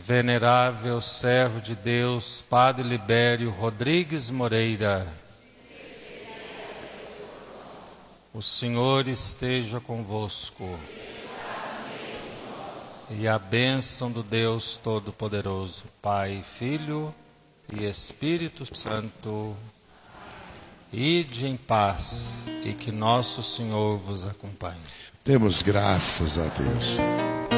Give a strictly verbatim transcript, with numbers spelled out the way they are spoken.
Venerável servo de Deus, Padre Libério Rodrigues Moreira, o Senhor esteja convosco. E a bênção do Deus Todo-Poderoso, Pai, Filho e Espírito Santo, ide em paz e que nosso Senhor vos acompanhe. Demos graças a Deus.